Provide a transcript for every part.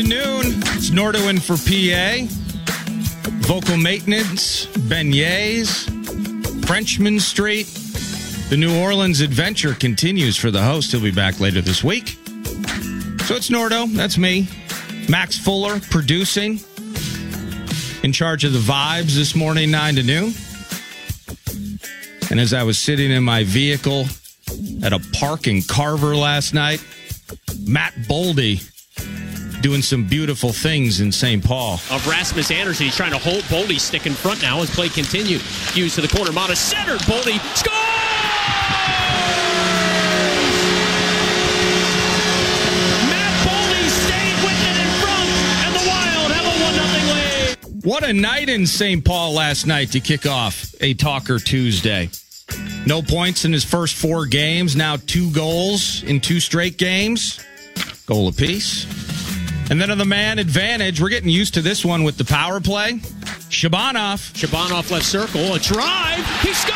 Noon. It's Nordo in for PA. Vocal maintenance, beignets, Frenchman Street. The New Orleans adventure continues for the host. He'll be back later this week. So it's Nordo. That's me. Max Fuller producing. In charge of the vibes this morning, 9 to noon. And as I was sitting in my vehicle at a park in Carver last night, Matt Boldy doing some beautiful things in St. Paul. Of Rasmus Anderson. He's trying to hold Boldy stick in front now as play continued. Hughes to the corner. Mata centered. Boldy scores! Matt Boldy stayed with it in front, and the Wild have a 1-0 lead. What a night in St. Paul last night to kick off a Talker Tuesday. No points in his first 4 games. Now 2 goals in 2 straight games. Goal apiece. And then on the man advantage, we're getting used to this one with the power play. Shabanov left circle, a drive, he scores!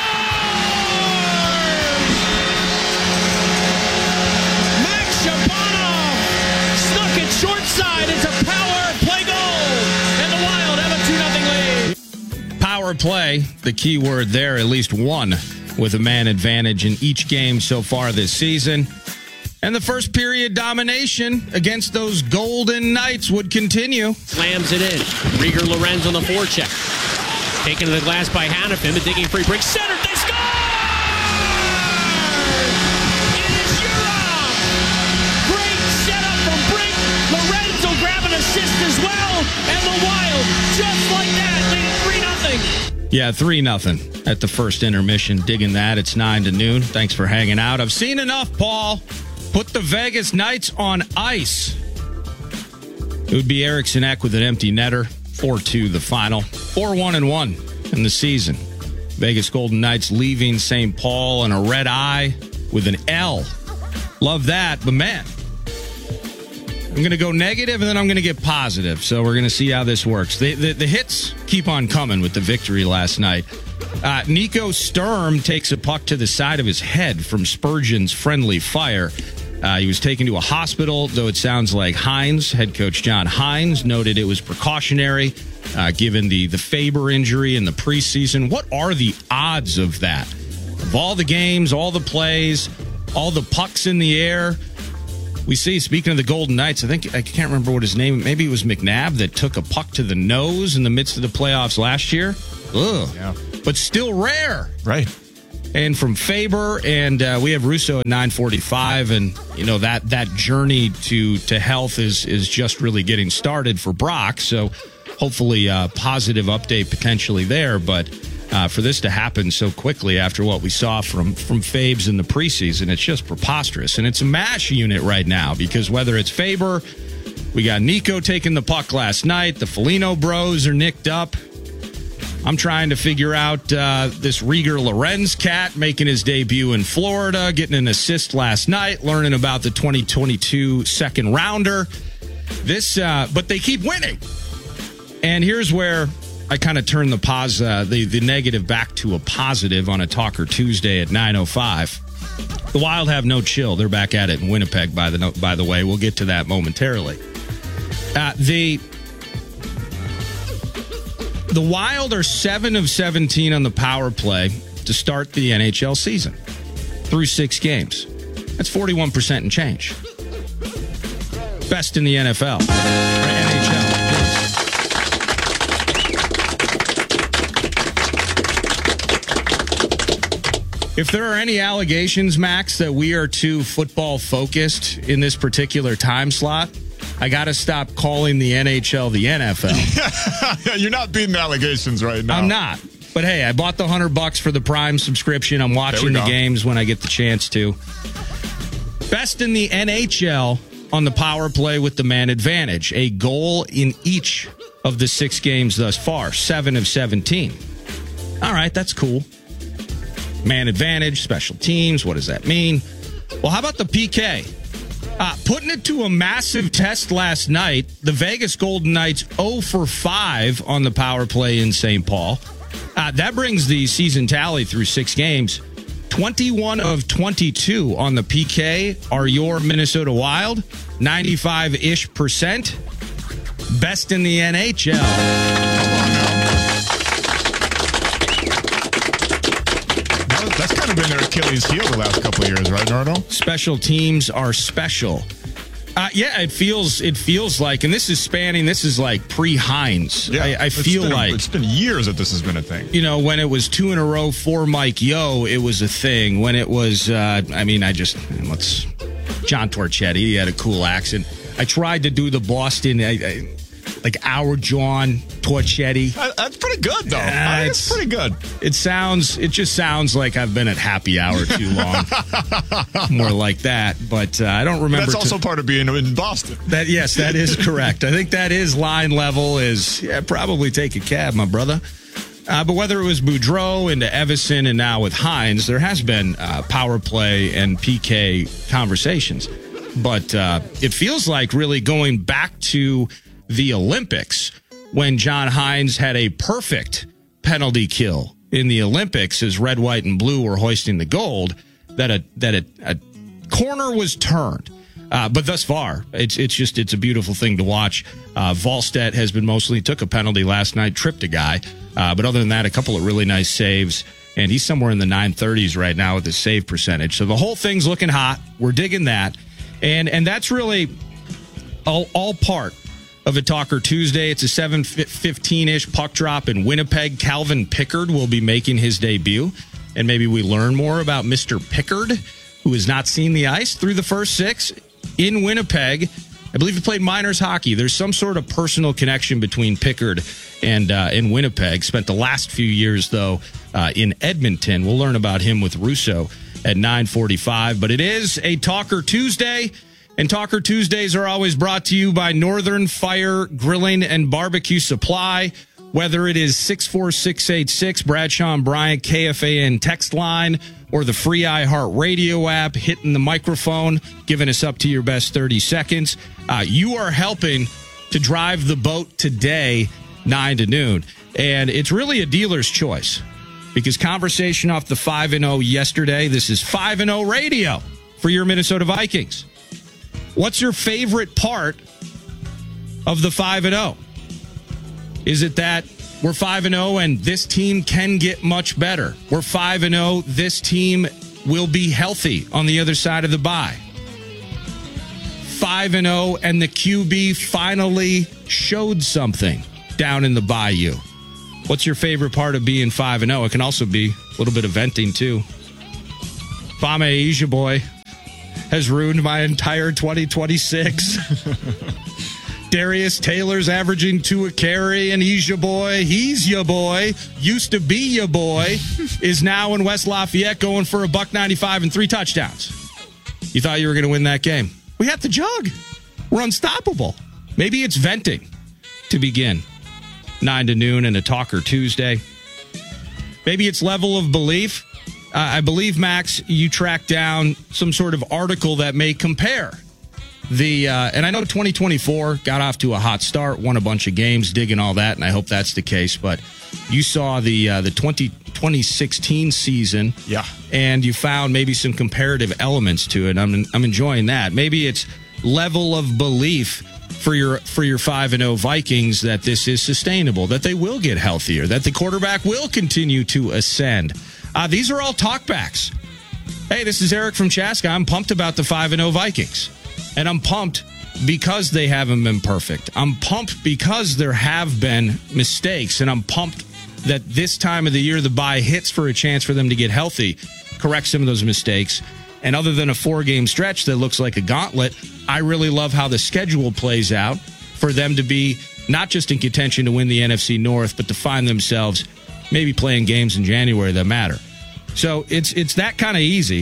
Max Shabanov snuck it short side, it's a power play goal, and the Wild have a 2-0 lead. Power play, the key word there, at least one with a man advantage in each game so far this season. And the first period domination against those Golden Knights would continue. Slams it in. Rieger Lorenz on the forecheck. Taken to the glass by Hanifin. The digging free break. Centered. They score! It is Yurov. Great setup from Brink. Lorenz will grab an assist as well. And the Wild, just like that, leading 3-0. Yeah, 3-0 at the first intermission. Digging that. It's 9 to noon. Thanks for hanging out. I've seen enough, Paul. Put the Vegas Knights on ice. It would be Eriksson Ek with an empty netter. 4-2 the final. 4-1-1 in the season. Vegas Golden Knights leaving St. Paul in a red eye with an L. Love that, but man, I'm going to go negative and then I'm going to get positive. So we're going to see how this works. The hits keep on coming with the victory last night. Nico Sturm takes a puck to the side of his head from Spurgeon's friendly fire. He was taken to a hospital, though it sounds like Hines, head coach John Hines, noted it was precautionary, given the Faber injury in the preseason. What are the odds of that? Of all the games, all the plays, all the pucks in the air, we see, speaking of the Golden Knights, I can't remember what his name, maybe it was McNabb that took a puck to the nose in the midst of the playoffs last year. Ugh. Yeah. But still rare. Right. And from Faber, and we have Russo at 9:45, and you know that journey to health is just really getting started for Brock. So hopefully a positive update potentially there. But for this to happen so quickly after what we saw from Fabes in the preseason, it's just preposterous. And it's a MASH unit right now because whether it's Faber, we got Nico taking the puck last night, the Foligno bros are nicked up. I'm trying to figure out this Rieger Lorenz cat making his debut in Florida, getting an assist last night, learning about the 2022 second rounder. But they keep winning. And here's where I kind of turn the negative back to a positive on a Talker Tuesday at 9:05. The Wild have no chill. They're back at it in Winnipeg, by the way. We'll get to that momentarily. The Wild are 7 of 17 on the power play to start the NHL season through 6 games. That's 41% and change. Best in the NFL. NHL. If there are any allegations, Max, that we are too football focused in this particular time slot, I got to stop calling the NHL the NFL. You're not beating the allegations right now. I'm not. But hey, I bought the $100 for the Prime subscription. I'm watching the games when I get the chance to. Best in the NHL on the power play with the man advantage. A goal in each of the 6 games thus far. 7 of 17. All right, that's cool. Man advantage, special teams. What does that mean? Well, how about the PK? Putting it to a massive test last night, the Vegas Golden Knights 0 for 5 on the power play in St. Paul. That brings the season tally through 6 games 21 of 22 on the PK are your Minnesota Wild. 95-ish%. Best in the NHL. That's kind of been their Achilles heel the last couple of years, right, Nardo? Special teams are special. Yeah, it feels like, and this is like pre-Hines. Yeah, I feel like it's been years that this has been a thing. You know, when it was 2 in a row for Mike Yeo, it was a thing. When it was, John Torchetti, he had a cool accent. I tried to do the Boston, like our John Torchetti. That's pretty good, though. It's pretty good. It just sounds like I've been at happy hour too long. More like that, but I don't remember. That's also part of being in Boston. Yes, that is correct. I think that is line level probably take a cab, my brother. But whether it was Boudreau into Evison and now with Hines, there has been power play and PK conversations. But it feels like really going back to the Olympics when John Hines had a perfect penalty kill in the Olympics as red, white, and blue were hoisting the gold, that a corner was turned. But thus far, it's a beautiful thing to watch. Volstedt has been took a penalty last night, tripped a guy. But other than that, a couple of really nice saves. And he's somewhere in the 930s right now with his save percentage. So the whole thing's looking hot. We're digging that. And that's really all part of a Talker Tuesday. It's a 7:15-ish puck drop in Winnipeg. Calvin Pickard will be making his debut. And maybe we learn more about Mr. Pickard, who has not seen the ice through the first 6 in Winnipeg. I believe he played minors hockey. There's some sort of personal connection between Pickard and in Winnipeg. Spent the last few years, though, in Edmonton. We'll learn about him with Russo at 9:45. But it is a Talker Tuesday, and Talker Tuesdays are always brought to you by Northern Fire Grilling and Barbecue Supply. Whether it is 64686 Bradshaw and Bryant KFAN text line or the free iHeart Radio app, hitting the microphone, giving us up to your best 30 seconds, you are helping to drive the boat today, 9 to noon. And it's really a dealer's choice because conversation off the 5-0 yesterday, this is 5-0 radio for your Minnesota Vikings. What's your favorite part of the 5-0? Is it that we're 5-0 and this team can get much better? We're 5-0, this team will be healthy on the other side of the bye. 5-0 and the QB finally showed something down in the bayou. What's your favorite part of being 5-0? It can also be a little bit of venting, too. Fame Asia boy has ruined my entire 2026. Darius Taylor's averaging 2 a carry, and he's your boy. He's your boy. Used to be your boy. Is now in West Lafayette going for $195 and 3 touchdowns. You thought you were going to win that game. We have to jug. We're unstoppable. Maybe it's venting to begin. 9 to noon and a Talker Tuesday. Maybe it's level of belief. I believe, Max, you tracked down some sort of article that may compare and I know 2024 got off to a hot start, won a bunch of games, digging all that, and I hope that's the case. But you saw the 2016 season, yeah, and you found maybe some comparative elements to it. I'm enjoying that. Maybe it's level of belief for your 5-0 Vikings that this is sustainable, that they will get healthier, that the quarterback will continue to ascend. These are all talkbacks. Hey, this is Eric from Chaska. I'm pumped about the 5-0 Vikings. And I'm pumped because they haven't been perfect. I'm pumped because there have been mistakes. And I'm pumped that this time of the year, the bye hits for a chance for them to get healthy, correct some of those mistakes. And other than a 4-game stretch that looks like a gauntlet, I really love how the schedule plays out for them to be not just in contention to win the NFC North, but to find themselves maybe playing games in January that matter. So it's that kind of easy.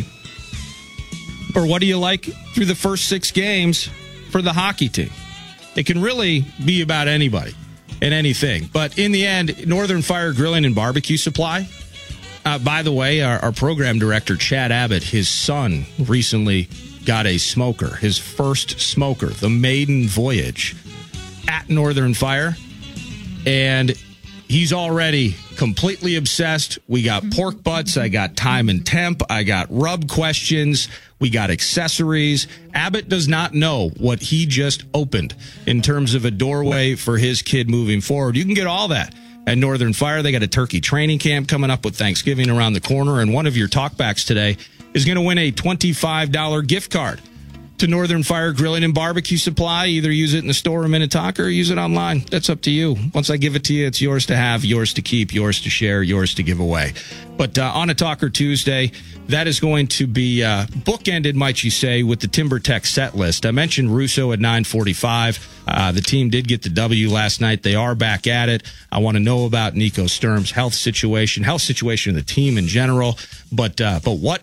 Or what do you like through the first 6 games for the hockey team? It can really be about anybody and anything. But in the end, Northern Fire Grilling and Barbecue Supply. By the way, our program director, Chad Abbott, his son recently got a smoker, his first smoker, the maiden voyage at Northern Fire. And he's already completely obsessed. We got pork butts. I got time and temp. I got rub questions. We got accessories. Abbott does not know what he just opened in terms of a doorway for his kid moving forward. You can get all that at Northern Fire. They got a turkey training camp coming up with Thanksgiving around the corner, and one of your talkbacks today is going to win a $25 gift card to Northern Fire Grilling and Barbecue Supply. Either use it in the store in Minnetonka or use it online. That's up to you. Once I give it to you, it's yours to have, yours to keep, yours to share, yours to give away. But on a Talker Tuesday, that is going to be bookended, might you say, with the TimberTech set list. I mentioned Russo at 9:45. The team did get the W last night. They are back at it. I want to know about Nico Sturm's health situation of the team in general. But what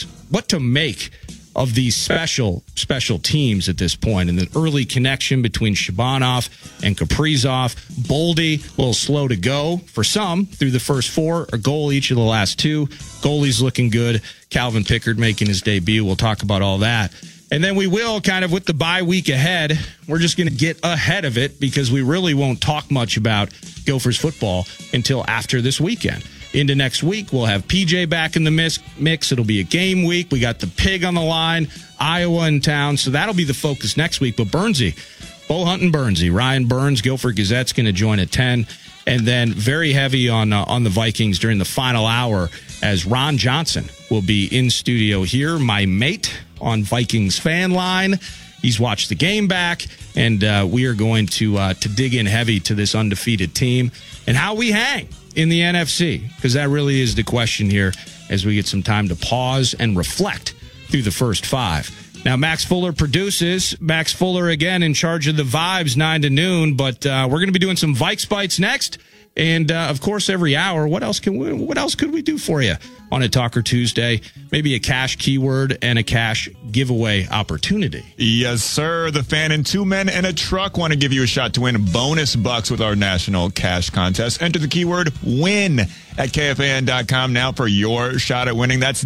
to make of these special teams at this point, and the early connection between Shabanov and Kaprizov. Boldy, a little slow to go for some through the first four, a goal each of the last two. Goalie's looking good. Calvin Pickard making his debut. We'll talk about all that. And then we will, kind of with the bye week ahead, we're just going to get ahead of it because we really won't talk much about Gophers football until after this weekend. Into next week, we'll have PJ back in the mix. It'll be a game week. We got the Pig on the line, Iowa in town, so that'll be the focus next week. But Burnsy, Bo Hunt and Burnsy, Ryan Burns, Gopher Gazette's going to join at 10. And then very heavy on the Vikings during the final hour as Ron Johnson will be in studio here, my mate on Vikings Fan Line. He's watched the game back, and we are going to dig in heavy to this undefeated team and how we hang in the NFC, because that really is the question here as we get some time to pause and reflect through the first five. Now, Max Fuller produces. Max Fuller, again, in charge of the vibes, 9 to noon, but we're going to be doing some Vikes Bites next. And, of course, every hour, what else could we do for you on a Talker Tuesday? Maybe a cash keyword and a cash giveaway opportunity. Yes, sir. The Fan and Two Men and a Truck want to give you a shot to win bonus bucks with our national cash contest. Enter the keyword WIN at KFAN.com now for your shot at winning. That's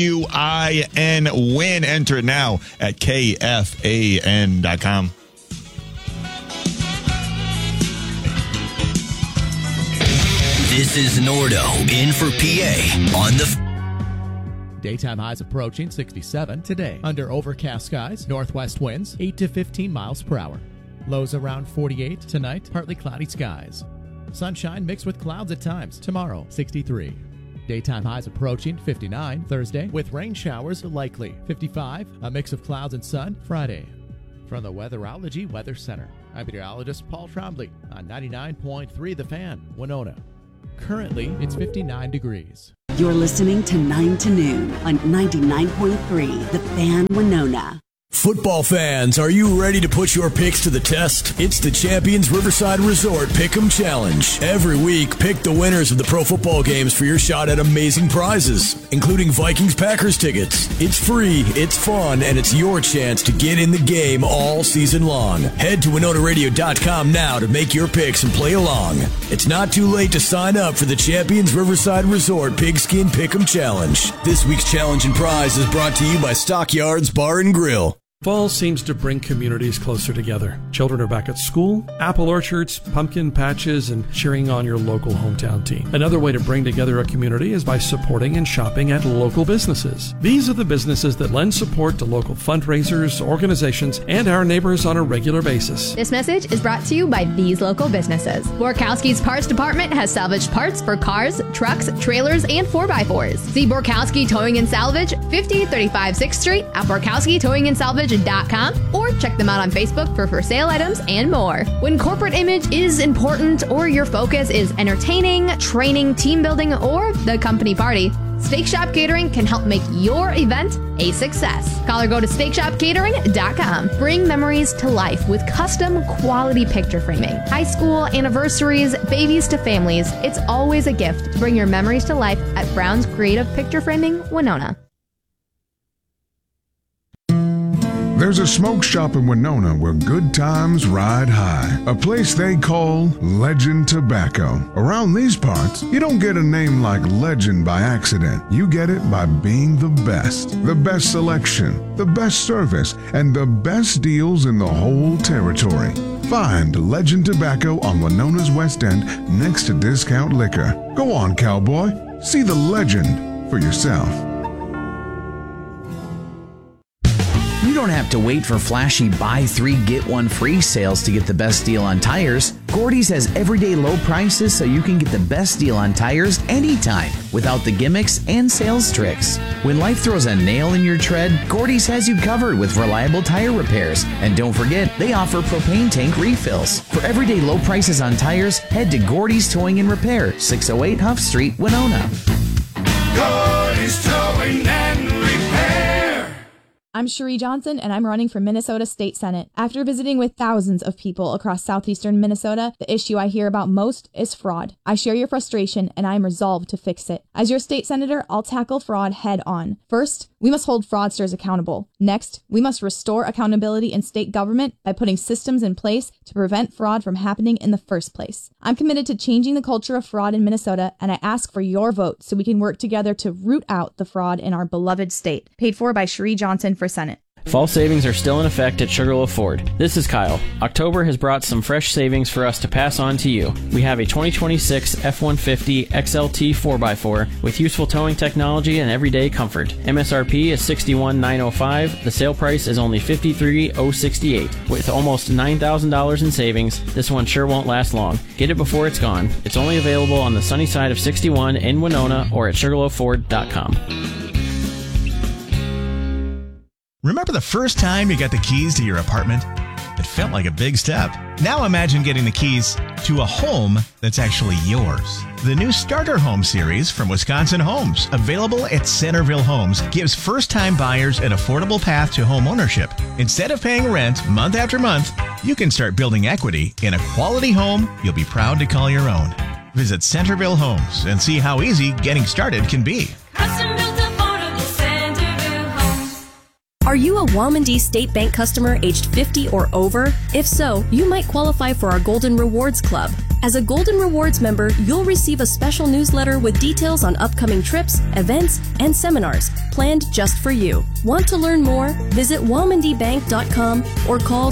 WIN, WIN. Enter it now at KFAN.com. This is Nordo in for PA on the... Daytime highs approaching 67 today. Under overcast skies, northwest winds 8 to 15 miles per hour. Lows around 48 tonight, partly cloudy skies. Sunshine mixed with clouds at times. Tomorrow, 63. Daytime highs approaching 59 Thursday with rain showers likely. 55, a mix of clouds and sun Friday. From the Weatherology Weather Center, I'm meteorologist Paul Trombley on 99.3 The Fan, Winona. Currently, it's 59 degrees. You're listening to 9 to Noon on 99.3 The Fan, Winona. Football fans, are you ready to put your picks to the test? It's the Champions Riverside Resort Pick'em Challenge. Every week, pick the winners of the pro football games for your shot at amazing prizes, including Vikings-Packers tickets. It's free, it's fun, and it's your chance to get in the game all season long. Head to WinonaRadio.com now to make your picks and play along. It's not too late to sign up for the Champions Riverside Resort Pigskin Pick'em Challenge. This week's challenge and prize is brought to you by Stockyards Bar and Grill. Fall seems to bring communities closer together. Children are back at school, apple orchards, pumpkin patches, and cheering on your local hometown team. Another way to bring together a community is by supporting and shopping at local businesses. These are the businesses that lend support to local fundraisers, organizations, and our neighbors on a regular basis. This message is brought to you by these local businesses. Borkowski's Parts Department has salvaged parts for cars, trucks, trailers, and 4x4s. See Borkowski Towing and Salvage, 5035 6th Street at BorkowskiTowingandSalvage.com or check them out on Facebook for sale items and more. When corporate image is important or your focus is entertaining, training, team building, or the company party, Steak Shop Catering can help make your event a success. Call or go to SteakShopCatering.com. Bring memories to life with custom quality picture framing. High school, anniversaries, babies to families. It's always a gift to bring your memories to life at Brown's Creative Picture Framing, Winona. There's a smoke shop in Winona where good times ride high. A place they call Legend Tobacco. Around these parts, you don't get a name like Legend by accident. You get it by being the best. The best selection, the best service, and the best deals in the whole territory. Find Legend Tobacco on Winona's West End next to Discount Liquor. Go on, cowboy. See the legend for yourself. You don't have to wait for flashy buy 3 get 1 free sales to get the best deal on tires. Gordy's has everyday low prices so you can get the best deal on tires anytime without the gimmicks and sales tricks. When life throws a nail in your tread, Gordy's has you covered with reliable tire repairs. And don't forget, they offer propane tank refills. For everyday low prices on tires, head to Gordy's Towing and Repair, 608 Huff Street, Winona. Gordy's Towing and Repair. I'm Cherie Johnson, and I'm running for Minnesota State Senate. After visiting with thousands of people across southeastern Minnesota, the issue I hear about most is fraud. I share your frustration, and I am resolved to fix it. As your state senator, I'll tackle fraud head on. First, we must hold fraudsters accountable. Next, we must restore accountability in state government by putting systems in place to prevent fraud from happening in the first place. I'm committed to changing the culture of fraud in Minnesota, and I ask for your vote so we can work together to root out the fraud in our beloved state. Paid for by Cherie Johnson for Senate. Fall savings are still in effect at Sugarloaf Ford. This is Kyle. October has brought some fresh savings for us to pass on to you. We have a 2026 F-150 XLT 4x4 with useful towing technology and everyday comfort. MSRP is $61,905. The sale price is only $53,068. With almost $9,000 in savings, this one sure won't last long. Get it before it's gone. It's only available on the sunny side of 61 in Winona or at SugarloafFord.com. Remember the first time you got the keys to your apartment? It felt like a big step. Now imagine getting the keys to a home that's actually yours. The new Starter Home series from Wisconsin Homes, available at Centerville Homes, gives first-time buyers an affordable path to home ownership. Instead of paying rent month after month, you can start building equity in a quality home you'll be proud to call your own. Visit Centerville Homes and see how easy getting started can be. Are you a Womandee State Bank customer aged 50 or over? If so, you might qualify for our Golden Rewards Club. As a Golden Rewards member, you'll receive a special newsletter with details on upcoming trips, events, and seminars planned just for you. Want to learn more? Visit WomandeeBank.com or call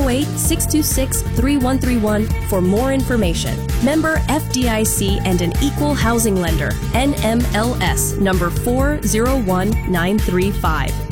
608-626-3131 for more information. Member FDIC and an equal housing lender. NMLS number 401935.